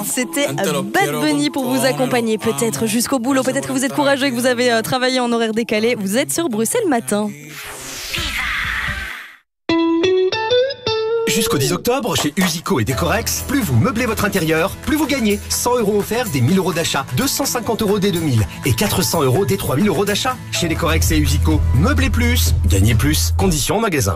C'était Bad Bunny pour vous accompagner peut-être jusqu'au boulot. Peut-être que vous êtes courageux et que vous avez travaillé en horaire décalé. Vous êtes sur Bruxelles Matin. Jusqu'au 10 octobre, chez Usico et Decorex, plus vous meublez votre intérieur, plus vous gagnez. 100 € offerts dès 1000 € d'achat, 250 € dès 2000 et 400 € dès 3000 € d'achat. Chez Decorex et Usico, meublez plus, gagnez plus. Conditions en magasin.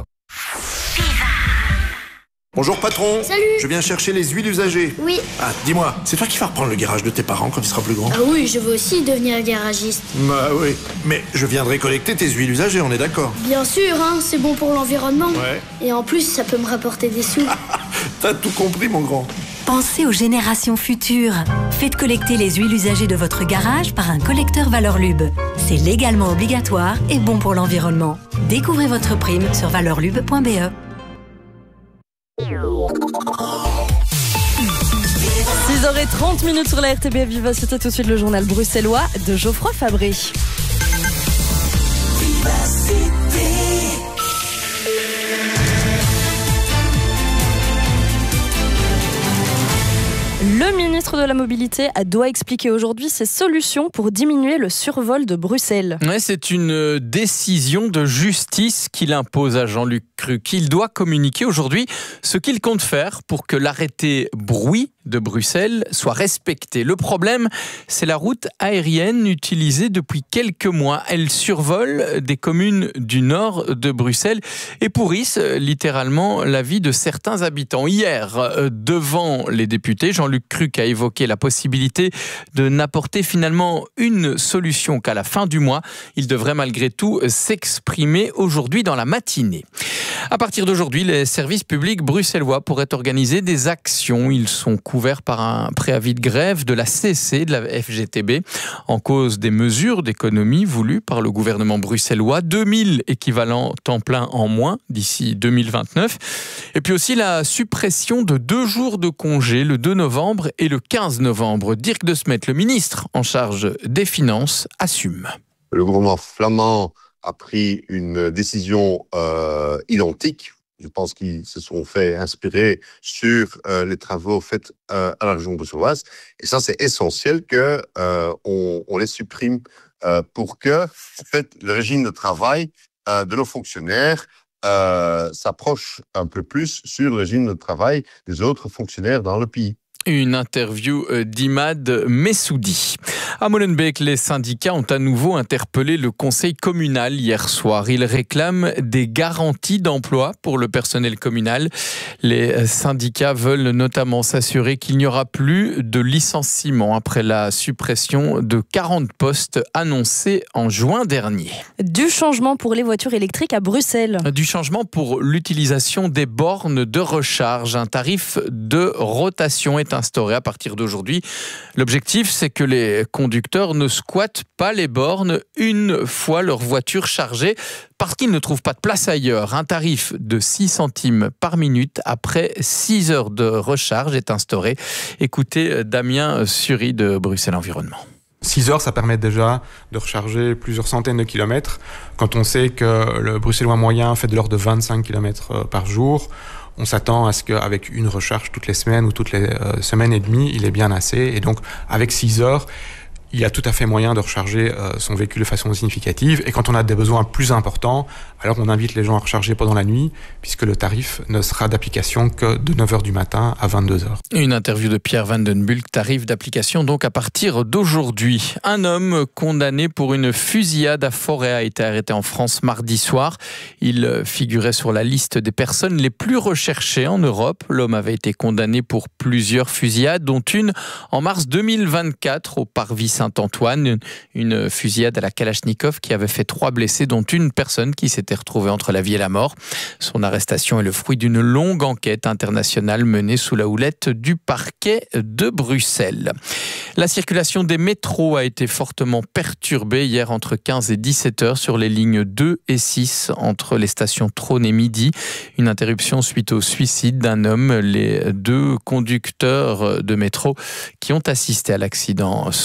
Bonjour patron. Salut. Je viens chercher les huiles usagées. Oui. Ah, dis-moi, c'est toi qui vas reprendre le garage de tes parents quand il sera plus grand? Ah oui, je veux aussi devenir garagiste. Bah oui, mais je viendrai collecter tes huiles usagées, on est d'accord? Bien sûr, hein, c'est bon pour l'environnement. Ouais. Et en plus, ça peut me rapporter des sous. T'as tout compris mon grand. Pensez aux générations futures. Faites collecter les huiles usagées de votre garage par un collecteur Valorlub. C'est légalement obligatoire et bon pour l'environnement. Découvrez votre prime sur valorlub.be. 6h30 sur la RTBF Viva, c'était tout de suite le journal bruxellois de Geoffroy Fabré. Le ministre de la Mobilité doit expliquer aujourd'hui ses solutions pour diminuer le survol de Bruxelles. Ouais, c'est une décision de justice qu'il impose à Jean-Luc Cruc. Il doit communiquer aujourd'hui ce qu'il compte faire pour que l'arrêté bruit de Bruxelles soit respecté. Le problème, c'est la route aérienne utilisée depuis quelques mois. Elle survole des communes du nord de Bruxelles et pourrissent littéralement la vie de certains habitants. Hier, devant les députés, Jean-Luc Cruc a évoqué la possibilité de n'apporter finalement une solution qu'à la fin du mois. Il devrait malgré tout s'exprimer aujourd'hui dans la matinée. À partir d'aujourd'hui, les services publics bruxellois pourraient organiser des actions. Ils sont couverts par un préavis de grève de la CC, de la FGTB, en cause des mesures d'économie voulues par le gouvernement bruxellois. 2000 équivalents temps plein en moins d'ici 2029. Et puis aussi la suppression de 2 jours de congé, le 2 novembre et le 15 novembre. Dirk De Smet, le ministre en charge des Finances, assume. Le gouvernement flamand a pris une décision identique. Je pense qu'ils se sont fait inspirer sur les travaux faits à la région bruxelloise. Et ça, c'est essentiel que on les supprime pour que, en fait, le régime de travail de nos fonctionnaires s'approche un peu plus sur le régime de travail des autres fonctionnaires dans le pays. Une interview d'Imad Messoudi. À Molenbeek, les syndicats ont à nouveau interpellé le conseil communal hier soir. Ils réclament des garanties d'emploi pour le personnel communal. Les syndicats veulent notamment s'assurer qu'il n'y aura plus de licenciements après la suppression de 40 postes annoncés en juin dernier. Du changement pour les voitures électriques à Bruxelles. Du changement pour l'utilisation des bornes de recharge. Un tarif de rotation est instauré à partir d'aujourd'hui. L'objectif, c'est que les conducteurs ne squattent pas les bornes une fois leur voiture chargée parce qu'ils ne trouvent pas de place ailleurs. Un tarif de 6 centimes par minute après 6 heures de recharge est instauré. Écoutez Damien Sury de Bruxelles Environnement. 6 heures, ça permet déjà de recharger plusieurs centaines de kilomètres. Quand on sait que le Bruxellois moyen fait de l'ordre de 25 kilomètres par jour, on s'attend à ce qu'avec une recharge toutes les semaines ou toutes les semaines et demie, il est bien assez. Et donc, avec 6 heures, il y a tout à fait moyen de recharger son véhicule de façon significative. Et quand on a des besoins plus importants, alors on invite les gens à recharger pendant la nuit, puisque le tarif ne sera d'application que de 9h du matin à 22h. Une interview de Pierre Van den Bulck, tarif d'application donc à partir d'aujourd'hui. Un homme condamné pour une fusillade à Forêt a été arrêté en France mardi soir. Il figurait sur la liste des personnes les plus recherchées en Europe. L'homme avait été condamné pour plusieurs fusillades, dont une en mars 2024 au Parvis Saint-Antoine, une fusillade à la Kalachnikov qui avait fait 3 blessés, dont une personne qui s'était retrouvée entre la vie et la mort. Son arrestation est le fruit d'une longue enquête internationale menée sous la houlette du parquet de Bruxelles. La circulation des métros a été fortement perturbée hier entre 15 et 17 heures sur les lignes 2 et 6 entre les stations Trône et Midi. Une interruption suite au suicide d'un homme. Les 2 conducteurs de métro qui ont assisté à l'accident sont en état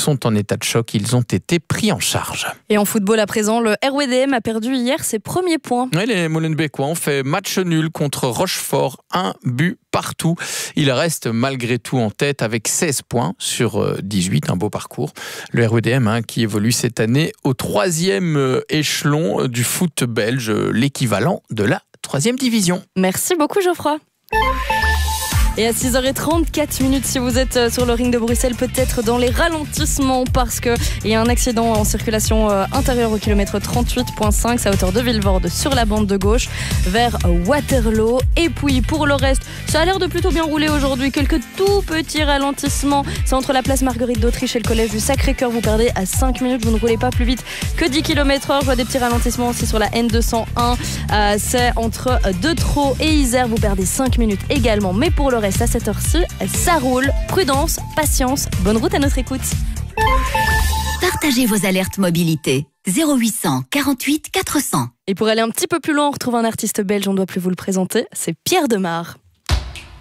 état de choc. Ils ont été pris en charge. Et en football à présent, le RWDM a perdu hier ses premiers points. Ouais, les Molenbeekois ont fait match nul contre Rochefort, 1 but partout. Il reste malgré tout en tête avec 16 points sur 18, un beau parcours. Le RWDM qui évolue cette année au 3e échelon du foot belge, l'équivalent de la 3e division. Merci beaucoup Geoffroy. Et à 6h34, si vous êtes sur le ring de Bruxelles, peut-être dans les ralentissements parce qu'il y a un accident en circulation intérieure au kilomètre 38.5, c'est à hauteur de Vilvoorde sur la bande de gauche vers Waterloo. Et puis pour le reste, ça a l'air de plutôt bien rouler aujourd'hui. Quelques tout petits ralentissements. C'est entre la place Marguerite d'Autriche et le collège du Sacré-Cœur. Vous perdez à 5 minutes, vous ne roulez pas plus vite que 10 km/h. Je vois des petits ralentissements aussi sur la N201. C'est entre Deutraux et Isère. Vous perdez 5 minutes également. Mais pour le reste, à cette heure-ci, ça roule. Prudence, patience, bonne route à notre écoute. Partagez vos alertes mobilité. 0800 48 400. Et pour aller un petit peu plus loin, on retrouve un artiste belge, on ne doit plus vous le présenter, c'est Pierre Demar.